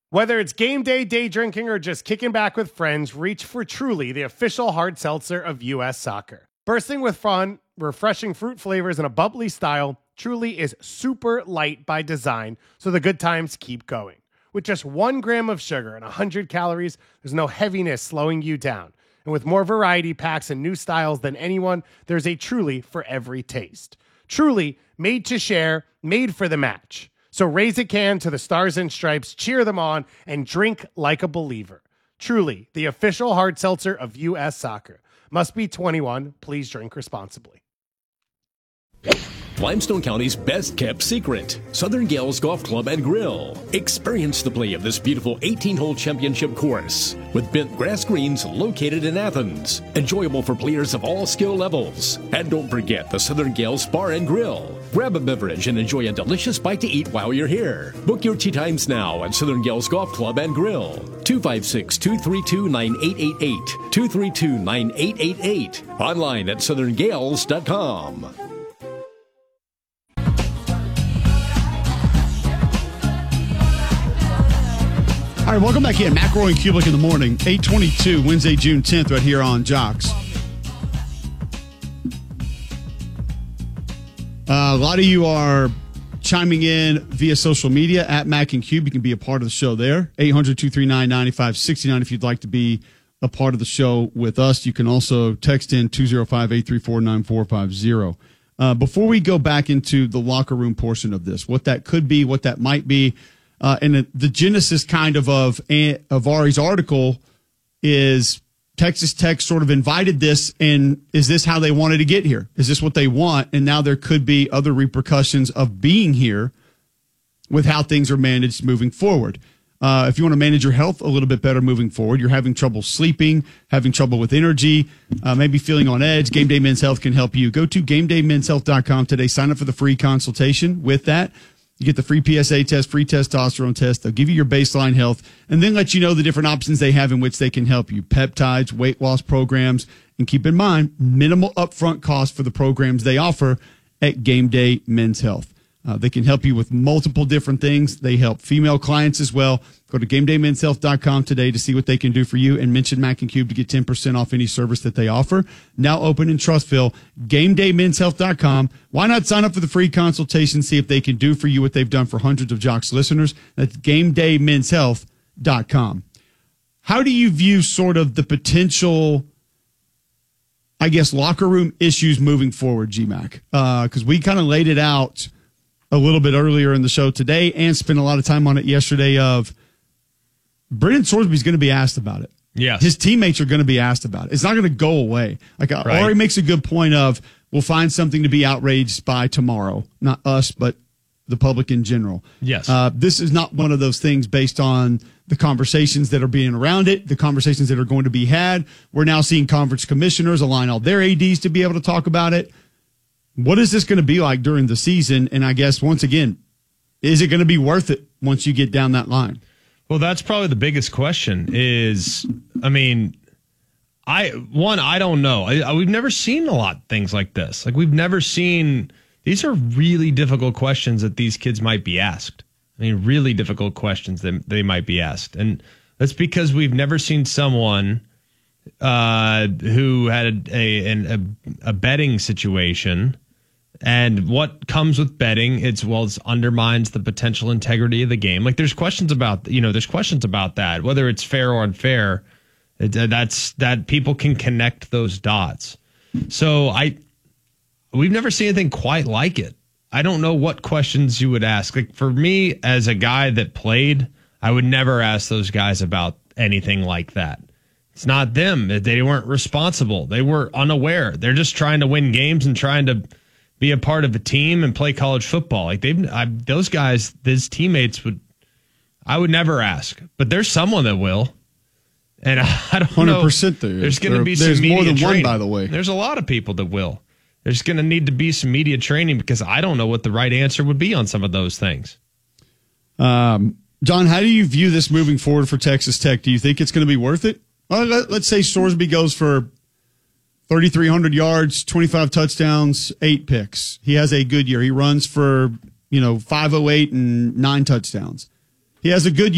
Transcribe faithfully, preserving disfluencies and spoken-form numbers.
Whether it's game day, day drinking, or just kicking back with friends, reach for Truly, the official hard seltzer of U S Soccer. Bursting with fun, refreshing fruit flavors, and a bubbly style, Truly is super light by design, so the good times keep going. With just one gram of sugar and one hundred calories, there's no heaviness slowing you down. And with more variety packs and new styles than anyone, there's a Truly for every taste. Truly, made to share, made for the match. So raise a can to the Stars and Stripes, cheer them on, and drink like a believer. Truly, the official hard seltzer of U S Soccer. Must be twenty-one. Please drink responsibly. Limestone County's best-kept secret, Southern Gales Golf Club and Grill. Experience the play of this beautiful eighteen-hole championship course with bent grass greens located in Athens. Enjoyable for players of all skill levels. And don't forget the Southern Gales Bar and Grill. Grab a beverage and enjoy a delicious bite to eat while you're here. Book your tee times now at Southern Gales Golf Club and Grill. two five six, two three two, nine eight eight eight. two three two, nine eight eight eight. Online at southern gales dot com. All right, welcome back in. McElroy and Kublik in the morning, eight twenty-two, Wednesday, June tenth, right here on Jocks. Uh, a lot of you are chiming in via social media at Mac and Cube. You can be a part of the show there. eight hundred, two three nine, nine five six nine if you'd like to be a part of the show with us. You can also text in two oh five, eight three four, nine four five oh. Uh, before we go back into the locker room portion of this, what that could be, what that might be, Uh, and the, the genesis kind of of, of Ari's article is Texas Tech sort of invited this, and is this how they wanted to get here? Is this what they want? And now there could be other repercussions of being here with how things are managed moving forward. Uh, if you want to manage your health a little bit better moving forward, you're having trouble sleeping, having trouble with energy, uh, maybe feeling on edge, Game Day Men's Health can help you. Go to game day men's health dot com today. Sign up for the free consultation. With that, you get the free P S A test, free testosterone test. They'll give you your baseline health and then let you know the different options they have in which they can help you. Peptides, weight loss programs, and keep in mind, minimal upfront cost for the programs they offer at Game Day Men's Health. Uh, they can help you with multiple different things. They help female clients as well. Go to game day men's health dot com today to see what they can do for you and mention Mac and Cube to get ten percent off any service that they offer. Now open in Trustville, game day men's health dot com. Why not sign up for the free consultation, see if they can do for you what they've done for hundreds of Jocks listeners? That's game day men's health dot com. How do you view sort of the potential, I guess, locker room issues moving forward, G-Mac? Because uh, we kind of laid it out a little bit earlier in the show today and spent a lot of time on it yesterday of Brendan Sorsby's going to be asked about it. Yes. His teammates are going to be asked about it. It's not going to go away. Like right. Ari makes a good point of, we'll find something to be outraged by tomorrow. Not us, but the public in general. Yes. Uh, this is not one of those things based on the conversations that are being around it, the conversations that are going to be had. We're now seeing conference commissioners align all their A Ds to be able to talk about it. What is this going to be like during the season? And I guess, once again, is it going to be worth it once you get down that line? Well, that's probably the biggest question is, I mean, I one, I don't know. I, I, we've never seen a lot of things like this. Like, we've never seen, these are really difficult questions that these kids might be asked. I mean, really difficult questions that they might be asked. And that's because we've never seen someone uh, who had a, a, a, a betting situation. And what comes with betting, it's well, it undermines the potential integrity of the game. Like, there's questions about, you know, there's questions about that, whether it's fair or unfair. It, that's that people can connect those dots. So I, we've never seen anything quite like it. I don't know what questions you would ask. Like, for me, as a guy that played, I would never ask those guys about anything like that. It's not them. They weren't responsible. They were unaware. They're just trying to win games and trying to be a part of a team and play college football. Like, they've, I, those guys, his teammates would, I would never ask, but there's someone that will. And I, I don't one hundred know. percent there is. There's going to be there's some media more than training. one, by the way. There's a lot of people that will. There's going to need to be some media training because I don't know what the right answer would be on some of those things. Um, John, how do you view this moving forward for Texas Tech? Do you think it's going to be worth it? Well, let, let's say Sorsby goes for thirty-three hundred yards, twenty-five touchdowns, eight picks. He has a good year. He runs for, you know, five oh eight and nine touchdowns. He has a good